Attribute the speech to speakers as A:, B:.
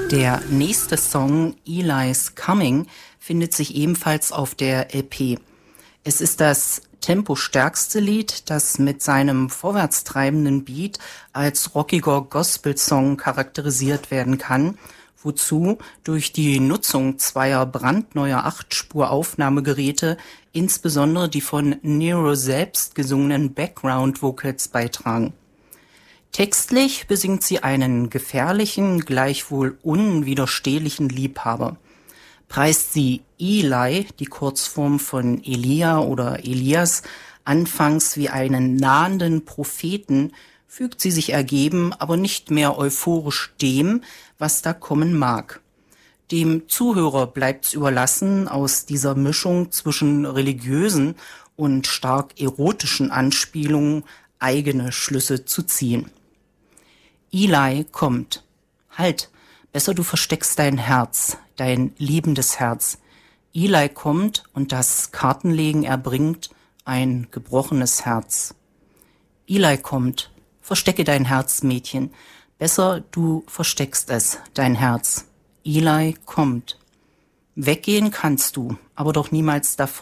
A: Der nächste Song, Eli's Coming, findet sich ebenfalls auf der LP. Es ist das tempostärkste Lied, das mit seinem vorwärtstreibenden Beat als rockiger Gospel-Song charakterisiert werden kann, wozu durch die Nutzung zweier brandneuer 8-Spur-Aufnahmegeräte insbesondere die von Nero selbst gesungenen Background-Vocals beitragen. Textlich besingt sie einen gefährlichen, gleichwohl unwiderstehlichen Liebhaber. Preist sie Eli, die Kurzform von Elia oder Elias, anfangs wie einen nahenden Propheten, fügt sie sich ergeben, aber nicht mehr euphorisch dem, was da kommen mag. Dem Zuhörer bleibt's überlassen, aus dieser Mischung zwischen religiösen und stark erotischen Anspielungen eigene Schlüsse zu ziehen. Eli kommt. Halt, besser du versteckst dein Herz, dein liebendes Herz. Eli kommt und das Kartenlegen erbringt ein gebrochenes Herz. Eli kommt, verstecke dein Herz, Mädchen. Besser du versteckst es, dein Herz. Eli kommt. Weggehen kannst du, aber doch niemals davon.